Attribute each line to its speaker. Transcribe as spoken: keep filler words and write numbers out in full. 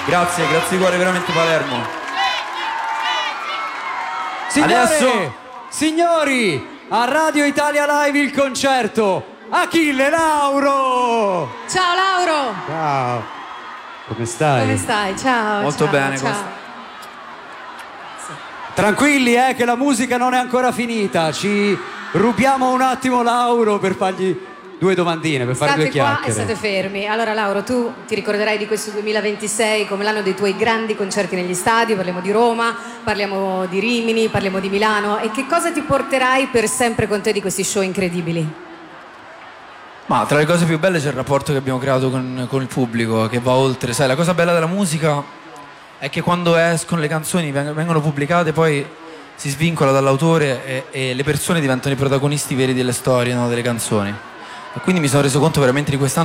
Speaker 1: Grazie, grazie di cuore, veramente Palermo.
Speaker 2: Signore,
Speaker 1: Adesso...
Speaker 2: signori, a Radio Italia Live il concerto Achille Lauro.
Speaker 3: Ciao Lauro.
Speaker 2: Ciao. Come stai?
Speaker 3: Come stai? Ciao.
Speaker 1: Molto
Speaker 3: ciao,
Speaker 1: bene,
Speaker 3: ciao.
Speaker 1: Costa.
Speaker 2: Tranquilli, eh, che la musica non è ancora finita. Ci rubiamo un attimo Lauro per fargli due domandine, per fare
Speaker 3: State
Speaker 2: due
Speaker 3: qua
Speaker 2: chiacchiere.
Speaker 3: e state fermi. Allora Lauro, tu ti ricorderai di questo duemilaventisei come l'anno dei tuoi grandi concerti negli stadi. Parliamo di Roma, parliamo di Rimini, parliamo di Milano. E che cosa ti porterai per sempre con te di questi show incredibili?
Speaker 1: Ma tra le cose più belle c'è il rapporto che abbiamo creato con, con il pubblico, che va oltre. Sai, la cosa bella della musica è che quando escono le canzoni, veng- vengono pubblicate, poi si svincola dall'autore e, e le persone diventano i protagonisti veri delle storie, no, delle canzoni. E quindi mi sono reso conto veramente di questa